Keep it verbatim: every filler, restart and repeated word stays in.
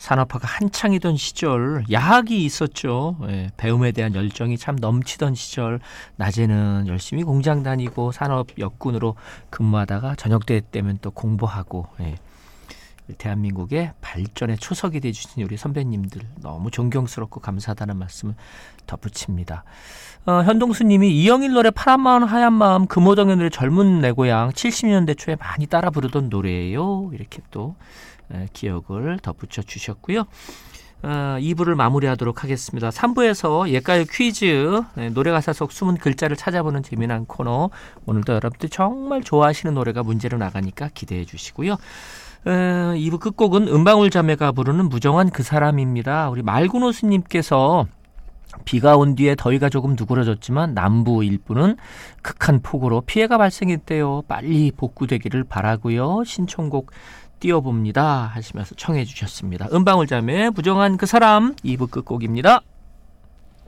산업화가 한창이던 시절 야학이 있었죠. 예, 배움에 대한 열정이 참 넘치던 시절 낮에는 열심히 공장 다니고 산업 역군으로 근무하다가 저녁때 되면 또 공부하고 예, 대한민국의 발전의 초석이 되어주신 우리 선배님들 너무 존경스럽고 감사하다는 말씀을 덧붙입니다. 어, 현동수님이 이영일 노래 파란 마음 하얀 마음 금호동의 노래 젊은 내 고향 칠십 년대 초에 많이 따라 부르던 노래예요. 이렇게 또 에, 기억을 덧붙여 주셨고요. 어, 이 부를 마무리하도록 하겠습니다. 삼 부에서 옛가요 퀴즈 에, 노래 가사 속 숨은 글자를 찾아보는 재미난 코너 오늘도 여러분들 정말 좋아하시는 노래가 문제로 나가니까 기대해 주시고요. 에, 이 부 끝곡은 은방울 자매가 부르는 무정한 그 사람입니다. 우리 말구노스님께서 비가 온 뒤에 더위가 조금 누그러졌지만 남부 일부는 극한 폭우로 피해가 발생했대요. 빨리 복구되기를 바라고요. 신청곡 띄워봅니다 하시면서 청해 주셨습니다. 은방울 자매 부정한 그 사람 이 부 끝곡입니다.